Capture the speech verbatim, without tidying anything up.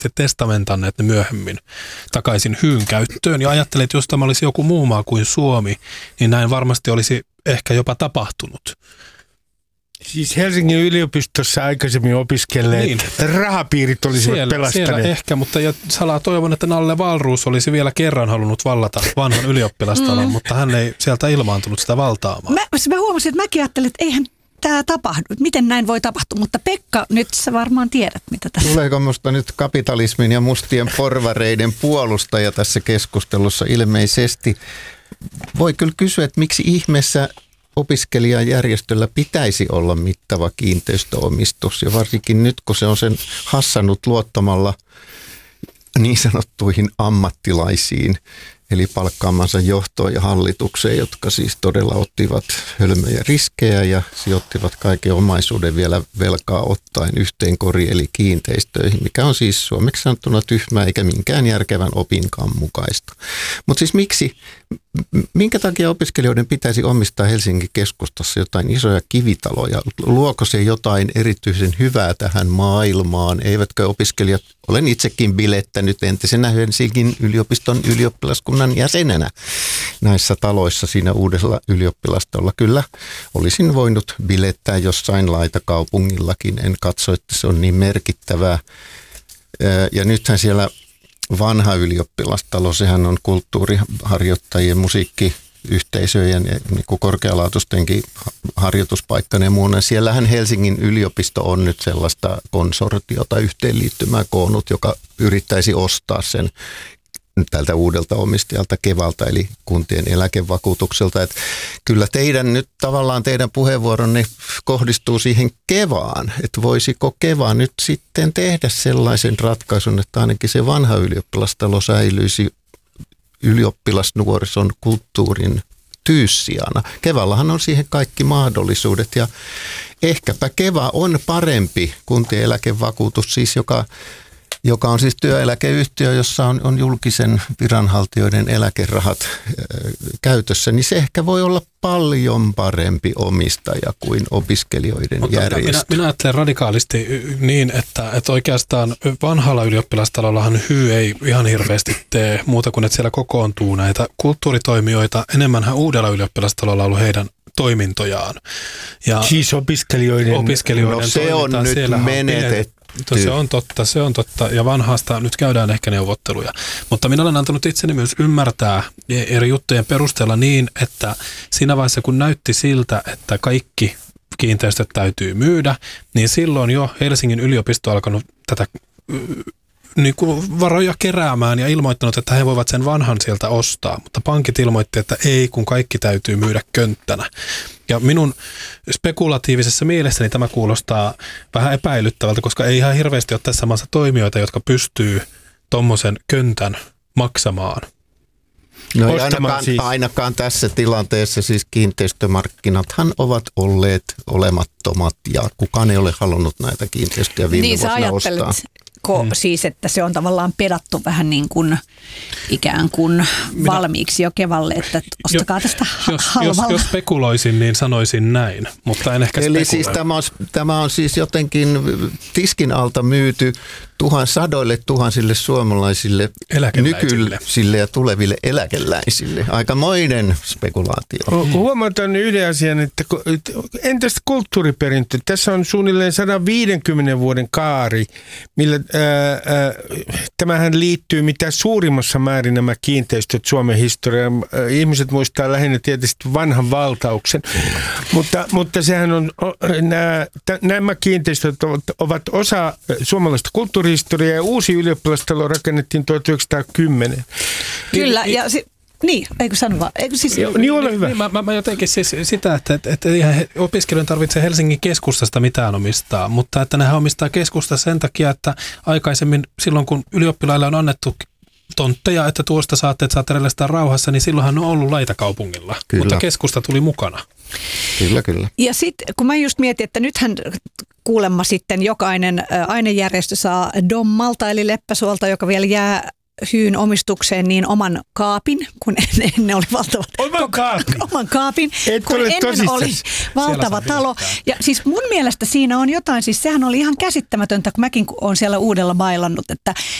sitten testamentanneet ne myöhemmin takaisin hyyn käyttöön. Ja ajattelin, että jos tämä olisi joku muu maa kuin Suomi, niin näin varmasti olisi ehkä jopa tapahtunut. Siis Helsingin yliopistossa aikaisemmin opiskelleet niin. rahapiirit olisivat siellä, pelastaneet. Siellä ehkä, mutta ja salaa toivon, että Nalle Wahlroos olisi vielä kerran halunnut vallata vanhan ylioppilastalon, mm. mutta hän ei sieltä ilmaantunut sitä valtaamaan. Mä, mä huomasin, että mäkin ajattelin, että eihän tämä tapahdu. Miten näin voi tapahtua? Mutta Pekka, nyt sä varmaan tiedät, mitä tässä... Tuleeko musta nyt kapitalismin ja mustien porvareiden puolustaja tässä keskustelussa ilmeisesti? Voi kyllä kysyä, että miksi ihmeessä opiskelijajärjestöllä pitäisi olla mittava kiinteistöomistus, ja varsinkin nyt, kun se on sen hassannut luottamalla niin sanottuihin ammattilaisiin, eli palkkaamansa johtoon ja hallitukseen, jotka siis todella ottivat hölmöjä riskejä ja sijoittivat kaiken omaisuuden vielä velkaa ottaen yhteen koriin eli kiinteistöihin, mikä on siis suomeksi sanottuna tyhmää eikä minkään järkevän opinkaan mukaista. Mutta siis miksi, minkä takia opiskelijoiden pitäisi omistaa Helsingin keskustassa jotain isoja kivitaloja? Luoko se jotain erityisen hyvää tähän maailmaan? Eivätkö opiskelijat, olen itsekin bilettänyt entisenä Helsingin yliopiston ylioppilaskunnan jäsenenä näissä taloissa siinä uudella ylioppilastolla. Kyllä olisin voinut bilettää jossain laitakaupungillakin. En katso, että se on niin merkittävää. Ja nythän siellä vanha ylioppilastalo, sehän on kulttuuriharjoittajien, musiikkiyhteisöjen ja niin kuin korkealaatuistenkin harjoituspaikkana ja muuna. Siellähän Helsingin yliopisto on nyt sellaista konsortiota, yhteenliittymää koonnut, joka yrittäisi ostaa sen tältä uudelta omistajalta Kevalta, eli kuntien eläkevakuutukselta. Että kyllä teidän nyt tavallaan teidän puheenvuoronne kohdistuu siihen Kevaan, että voisiko Keva nyt sitten tehdä sellaisen ratkaisun, että ainakin se vanha ylioppilastalo säilyisi ylioppilasnuorison kulttuurin tyyssijana. Kevallahan on siihen kaikki mahdollisuudet ja ehkäpä Keva on parempi kuntien eläkevakuutus, siis joka joka on siis työeläkeyhtiö, jossa on, on julkisen viranhaltijoiden eläkerahat ö, käytössä, niin se ehkä voi olla paljon parempi omistaja kuin opiskelijoiden Mutta järjestö. Minä, minä ajattelen radikaalisti niin, että, että oikeastaan vanhalla ylioppilastalollahan Hy ei ihan hirveästi tee muuta kuin, että siellä kokoontuu näitä kulttuuritoimijoita. Enemmänhän uudella ylioppilastalolla on ollut heidän toimintojaan. Ja siis opiskelijoiden, opiskelijoiden no se on nyt menetetty. Se on totta, se on totta. Ja vanhasta nyt käydään ehkä neuvotteluja. Mutta minä olen antanut itseni myös ymmärtää eri juttujen perusteella niin, että siinä vaiheessa kun näytti siltä, että kaikki kiinteistöt täytyy myydä, niin silloin jo Helsingin yliopisto on alkanut tätä niin kuin varoja keräämään ja ilmoittanut, että he voivat sen vanhan sieltä ostaa. Mutta pankit ilmoitti, että ei, kun kaikki täytyy myydä könttänä. Ja minun spekulatiivisessa mielessäni tämä kuulostaa vähän epäilyttävältä, koska ei ihan hirveästi ole tässä maassa toimijoita, jotka pystyy tommosen köntän maksamaan. No ei ainakaan, siis. ainakaan tässä tilanteessa siis kiinteistömarkkinathan ovat olleet olemattomat ja kukaan ei ole halunnut näitä kiinteistöjä viime niin, vuosina ostaa. Ko, hmm. Siis, että se on tavallaan pedattu vähän niin kuin ikään kuin Minä, valmiiksi jo Kevalle, että ostakaa jo, tästä jos, halvalla. Jos, jos spekuloisin, niin sanoisin näin, mutta en ehkä Eli spekuloi. siis tämä on, tämä on siis jotenkin tiskin alta myyty tuhan, sadoille tuhansille suomalaisille nykyisille ja tuleville eläkeläisille. Aikamoinen spekulaatio. Hmm. Huomataan yhden asian, että entäs kulttuuriperintö? Tässä on suunnilleen sata viisikymmentä vuoden kaari, millä ää, ää, tämähän liittyy mitä suurimmassa määrin nämä kiinteistöt Suomen historiaan. Ihmiset muistaa lähinnä tietysti vanhan valtauksen, mutta, mutta sehän on, nämä, nämä kiinteistöt ovat, ovat osa suomalaista kulttuurihistoriaa ja uusi ylioppilastalo rakennettiin tuhatyhdeksänsataakymmenen. Kyllä, ja si- Niin, eikö sano vaan? Eikö siis... Joo, niin ole hyvä. Niin, mä, mä, mä jotenkin siis sitä, että, että, että opiskelijoiden tarvitsee Helsingin keskustasta mitään omistaa, mutta että nehän omistaa keskusta sen takia, että aikaisemmin silloin kun ylioppilaille on annettu tontteja, että tuosta saatte, että saatte relestää rauhassa, niin silloinhan on ollut laitakaupungilla, kyllä. Mutta keskusta tuli mukana. Kyllä, kyllä. Ja sitten kun mä just mietin, että nythän kuulemma sitten jokainen ainejärjestö saa Dommalta eli Leppäsuolta, joka vielä jää Hyyn omistukseen niin oman kaapin, kun ennen, ennen oli valtavat... Oman kaapin? Oman kaapin, Et kun ole ennen tosissas. oli valtava talo. Ja siis mun mielestä siinä on jotain, siis sehän oli ihan käsittämätöntä, kun mäkin olen siellä Uudella bailannut, että